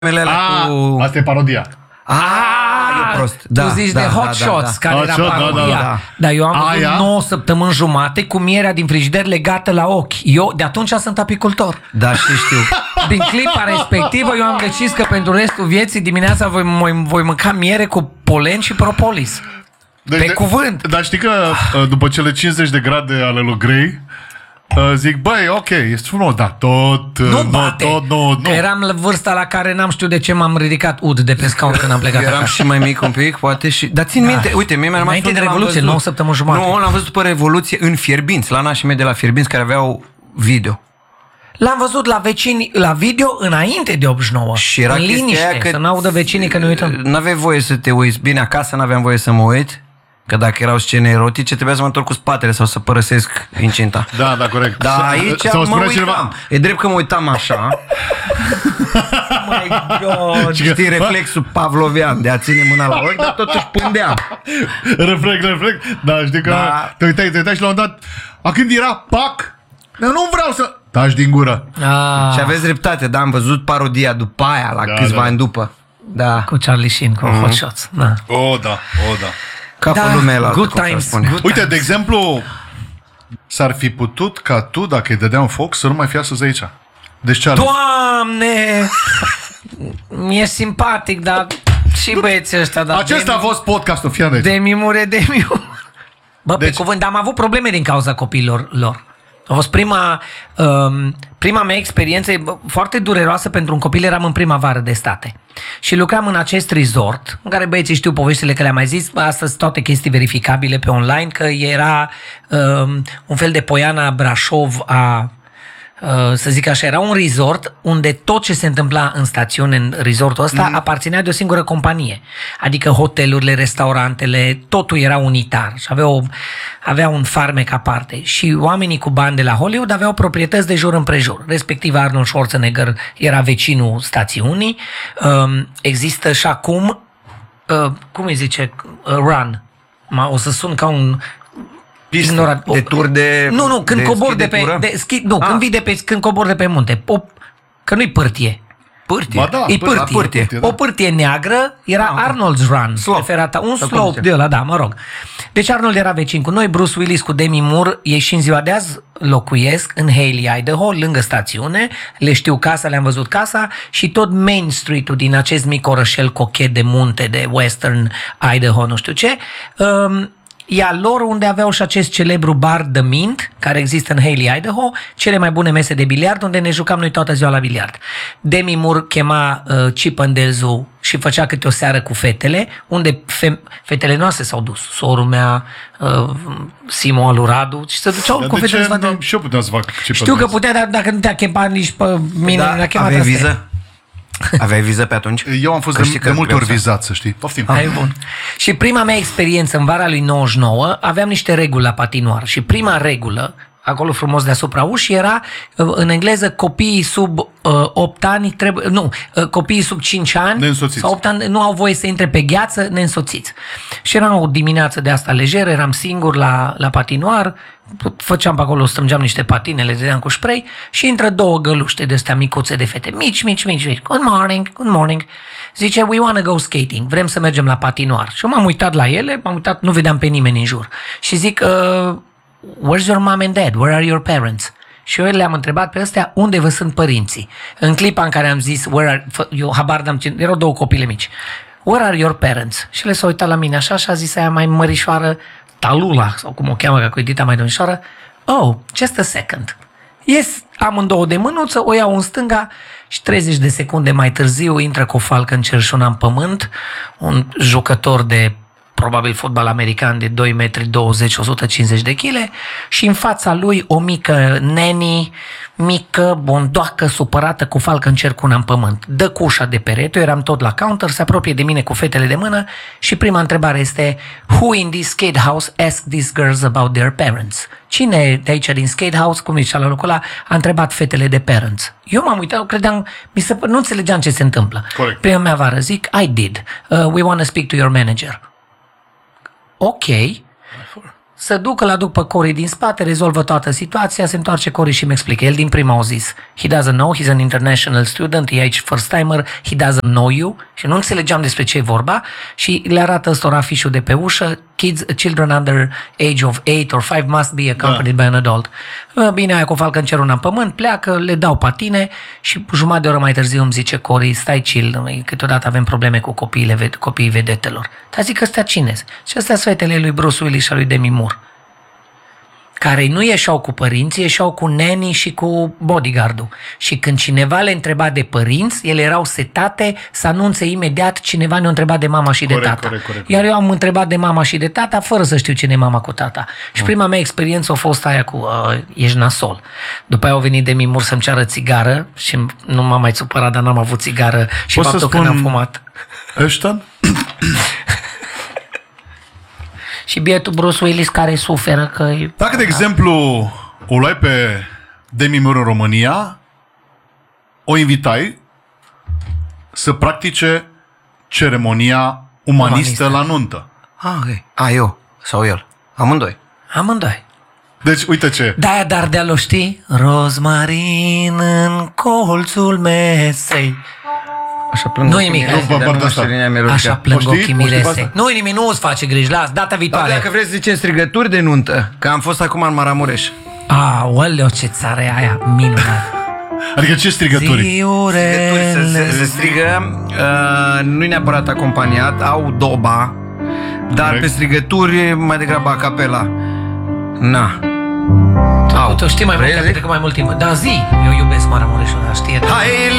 Asta e parodia. E prost. Tu zici de Hot Shots, care era parodia. Dar eu am văzut 9 săptămâni jumate cu mierea din frigider legată la ochi. Eu de atunci sunt apicultor. Da, știu. Din clipa respectivă eu am decis că pentru restul vieții dimineața voi mânca miere cu polen și propolis. Pe cuvânt. Dar știi că după cele 50 de grade ale lui Grey, zic, băi, ok, este frumos, dar tot... Nu bate, că eram la vârsta la care n-am știut de ce m-am ridicat ud de pe scaun când am plecat. Eram și mai mic un pic, poate și... Dar țin minte, uite, mie mi-a rămas... Înainte de Revoluție, 9 săptămâni jumate. Nu, l-am văzut după Revoluție în Fierbinți, la nașii mei de la Fierbinți, care aveau video. L-am văzut la vecini, la video, înainte de 89. Și era în liniște, că să n-audă vecinii că ne uităm. N-aveai voie să te uiți. Bine, acasă n-aveam voie să mă uit, că dacă erau scene erotice, trebuia să mă întorc cu spatele sau să părăsesc incinta. Da, corect. Dar aici mă uitam. Cineva... E drept că mă uitam așa. My God. Știi, reflexul pavlovian de a ține mâna la ochi, dar totuși pândeam. Reflex. Da, știi că te uitai și la un dat, când era pac, nu vreau să... Taci din gură. Și aveți dreptate, da, am văzut parodia după aia, la câțiva ani după. Da. Cu Charlie Sheen, cu Hot Shots. Da. Da. Capul lumea la good times. Uite, de exemplu, s-ar fi putut ca tu, dacă îi dădeam foc, să nu mai fii astăzi aici. Deci ce ales? Doamne! Mi-e simpatic, dar și băieții ăștia... Acesta a fost podcastul, fii atent. Demi-mure. Bă, deci... pe cuvânt, dar am avut probleme din cauza copiilor lor. A fost prima mea experiență foarte dureroasă pentru un copil. Eram în prima vară de state și lucram în acest resort în care băieții știu poveștile că le-am mai zis, astăzi toate chestii verificabile pe online, că era un fel de Poiana Brașov să zic așa, era un resort unde tot ce se întâmpla în stațiune, în resortul ăsta, aparținea de o singură companie. Adică hotelurile, restaurantele, totul era unitar și avea un farmec aparte. Și oamenii cu bani de la Hollywood aveau proprietăți de jur împrejur. Respectiv Arnold Schwarzenegger era vecinul stațiunii. Există și acum, cum îi zice, Run. O să sun ca un... Pistă, de tur de... Nu, când cobor de pe... când cobor de pe munte. Că nu-i pârtie. Ba da, e pârtie. Da. O pârtie neagră era Arnold's Run. Preferata. Un slope de ăla, da, mă rog. Deci Arnold era vecin cu noi, Bruce Willis cu Demi Moore, ei și în ziua de azi locuiesc în Haley, Idaho, lângă stațiune, le știu casa, le-am văzut casa și tot Main Street-ul din acest mic orășel cochet de munte, de Western Idaho, nu știu ce, e al lor, unde aveau și acest celebru bar The Mint, care există în Haley, Idaho, cele mai bune mese de biliard, unde ne jucam noi toată ziua la biliard. Demi Moore chema Chip and Dale și făcea câte o seară cu fetele, unde fetele noastre s-au dus. Sorul mea, Simo Aluradu, și se duceau cu fetele. Și eu puteam să fac Chip Știu că putea, dar dacă nu te-a chemat nici pe mine, nu ne-a chemat. Aveai viză? Aveai viză pe atunci? Eu am fost de multe ori vizat, să știi. Poftim. Bun. Și prima mea experiență în vara lui 99, aveam niște reguli la patinoar. Și prima regulă, acolo frumos deasupra ușii, era în engleză copiii sub 8 ani copiii sub 5 ani sau 8 ani nu au voie să intre pe gheață neînsoțiți. Și era o dimineață de asta lejeră, eram singur la patinoar, făceam pe acolo, strângeam niște patine, le dădeam cu spray și intră două găluște de astea micuțe de fete, mici. Good morning. Zice, we wanna go skating, vrem să mergem la patinoar. Și eu m-am uitat la ele, nu vedeam pe nimeni în jur. Și zic, where's your mom and dad? Where are your parents? Și eu le-am întrebat pe astea, unde vă sunt părinții? În clipa în care am zis, eu habar n-am, erau două copile mici. Where are your parents? Și le s-au uitat la mine așa și a zis aia mai mărișoară, Talula, sau cum o cheamă, că cu dita mai domnișoară. Oh, just a second. Ies amândouă de mânuță, o iau în stânga și 30 de secunde mai târziu intră cu o falcă în cer și una în pământ, un jucător de probabil fotbal american de 2 metri 20, 150 de kg și în fața lui o mică neni, mică, bondoacă, supărată, cu falcă în cer cu una în pământ. Dă cu ușa de perete, eu eram tot la counter, se apropie de mine cu fetele de mână și prima întrebare este: Who in this skate house asked these girls about their parents? Cine de aici din skate house, cum zicea la locul ăla, a întrebat fetele de parents? Eu m-am uitat, credeam, nu înțelegeam ce se întâmplă. Corect. Prima mea vară zic, I did. We want to speak to your manager. Ok. să ducă, la duc pe Cory din spate, rezolvă toată situația, se întoarce Cory și îmi explică. El din prima au zis, he doesn't know, he's an international student, e aici first timer, he doesn't know you, și nu înțelegeam despre ce e vorba și le arată ăstora afișul de pe ușă, children under age of 8 or 5 must be accompanied by an adult. Bine, aia cu o falcă în cerul în pământ, pleacă, le dau patine și jumătate de oră mai târziu îmi zice Cory, stai chill, câteodată avem probleme cu copiii vedetelor. Dar zic, ăstea cine? Și ăstea sunt fetele lui Bruce Willis și a lui Demi Moore, care nu ieșeau cu părinții, ieșeau cu nanny și cu bodyguard-ul. Și când cineva le întreba de părinți, ele erau setate să anunțe imediat cineva ne-a întrebat de mama și de tata. Corect. Iar eu am întrebat de mama și de tata fără să știu cine e mama cu tata. Și prima mea experiență a fost aia cu ești nasol. După aia au venit Demi Moore să-mi ceară țigară și nu m-am mai supărat, dar n-am avut țigară și Poți faptul să că spun n-am fumat. Ashton? Și bietul Bruce Willis care suferă că... Dacă, de exemplu, o luai pe Demi Moore în România, o invitai să practice ceremonia umanistă la nuntă. Eu sau el. Amândoi. Deci, uite ce. Da, dar de-a știi? Rozmarin în colțul mesei. Așa plâng Nu ochii nimic, miresei, hai. dar Nu, nu bă, mă știu linia melodică. Așa plâng O știi? ochii O știi pe miresei. asta? Nu-i nimic, nu-ți face griji, las, data Dar viitoare. dacă vreți să zicem strigături de nuntă, că am fost acum în Maramureș. Aoleu, ce țară e aia, minunat. Adică ce strigături? Strigături se strigă, nu-i neapărat acompaniat, au doba, dar Corect. pe strigături mai degrabă a capela. Na. Tu știi mai multe decât mai mult timp. Da, zi, eu iubesc Maramureșul, dar știe. Hai,